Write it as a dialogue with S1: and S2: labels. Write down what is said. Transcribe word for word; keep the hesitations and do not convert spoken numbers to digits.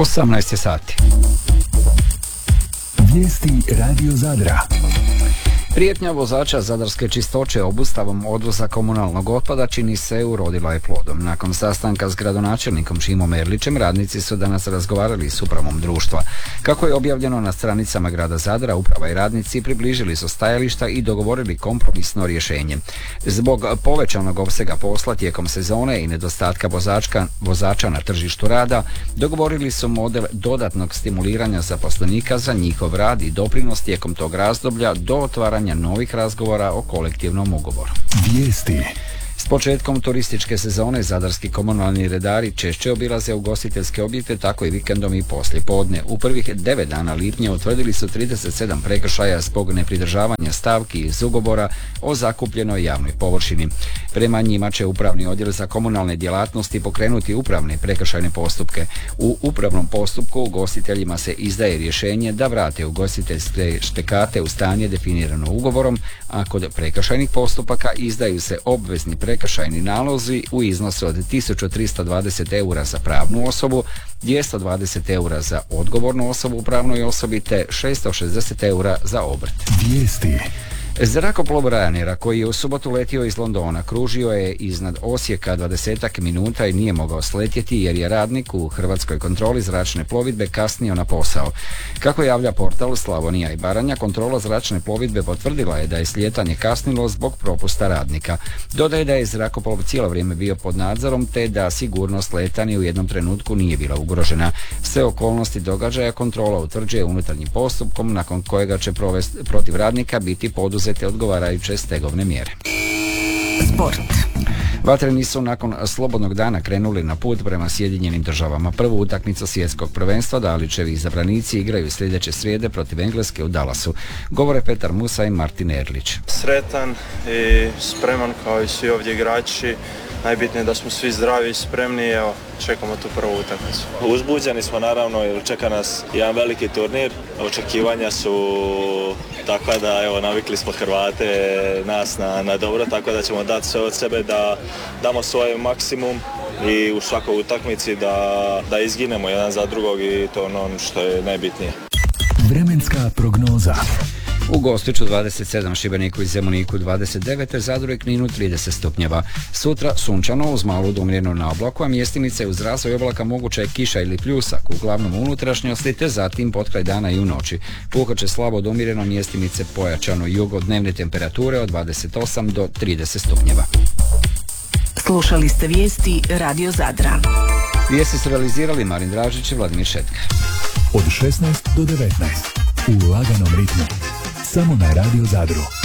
S1: osamnaest sati.
S2: Vijesti Radio Zadra.
S1: Prijetnja vozača Zadarske čistoće obustavom odvoza komunalnog otpada čini se urodila je plodom. Nakon sastanka s gradonačelnikom Šimom Erlićem, radnici su danas razgovarali s upravom društva. Kako je objavljeno na stranicama grada Zadra, uprava i radnici približili su stajališta i dogovorili kompromisno rješenje. Zbog povećanog opsega posla tijekom sezone i nedostatka vozačka, vozača na tržištu rada, dogovorili su model dodatnog stimuliranja zaposlenika za njihov rad i doprinos tijekom tog razdoblja do otvaranja novih razgovora o kolektivnom ugovoru.
S2: Vijesti.
S1: S početkom turističke sezone zadarski komunalni redari češće obilaze ugostiteljske objekte, tako i vikendom i poslije podne. U prvih devet dana lipnja utvrdili su trideset sedam prekršaja zbog nepridržavanja stavki iz ugovora o zakupljenoj javnoj površini. Prema njima će upravni odjel za komunalne djelatnosti pokrenuti upravne prekršajne postupke. U upravnom postupku ugostiteljima se izdaje rješenje da vrate ugostiteljske štekate u stanje definirano ugovorom, a kod prekršajnih postupaka izdaju se obvezni prekršajni nalozi u iznosu od tisuću tristo dvadeset eura za pravnu osobu, dvjesto dvadeset eura za odgovornu osobu u pravnoj osobi te šesto šezdeset eura za obrt.
S2: Vijesti.
S1: Zrakoplov Ryanaira koji je u subotu letio iz Londona kružio je iznad Osijeka dvadesetak minuta i nije mogao sletjeti jer je radnik u Hrvatskoj kontroli zračne plovidbe kasnio na posao. Kako javlja portal Slavonija i Baranja, kontrola zračne plovidbe potvrdila je da je slijetanje kasnilo zbog propusta radnika. Dodaje da je zrakoplov cijelo vrijeme bio pod nadzorom te da sigurnost letanja u jednom trenutku nije bila ugrožena. Sve okolnosti događaja kontrola utvrđuje unutarnjim postupkom nakon kojega će provest, protiv radnika biti poduzeti te odgovarajuće stegovne mjere.
S3: Sport.
S1: Vatreni su nakon slobodnog dana krenuli na put prema Sjedinjenim državama. Prvu utakmicu svjetskog prvenstva Dalićevi izabranici igraju sljedeće srijede protiv Engleske u Dallasu. Govore Petar Musa i Martin Erlić.
S4: Sretan i spreman kao i svi ovdje igrači. Najbitnije je da smo svi zdravi i spremni, evo, čekamo tu prvu utakmicu.
S5: Uzbuđeni smo naravno jer čeka nas jedan veliki turnir, očekivanja su takva da evo, navikli smo Hrvate nas na, na dobro, tako da ćemo dati sve od sebe da damo svoj maksimum i u svakoj utakmici da, da izginemo jedan za drugog i to ono što je najbitnije.
S2: Vremenska prognoza.
S1: U Gospiću dvadeset sedam, Šibeniku i Zemuniku dvadeset devet, Zadru i Kninu trideset stupnjeva. Sutra sunčano uz malu domljenu na oblaku, a mjestimice uz razvoj oblaka moguća je kiša ili pljusak, uglavnom unutrašnjosti, te zatim potkraj dana i u noći. Puhat će slabo domireno, mjestimice pojačano jugo, dnevne temperature od dvadeset osam do trideset stupnjeva.
S3: Slušali ste vijesti Radio Zadra.
S1: Vijesti su realizirali Marin Dražić i Vladimir Šetka.
S2: Od šesnaest do devetnaest u laganom ritmu. Samo na Radio Zadru.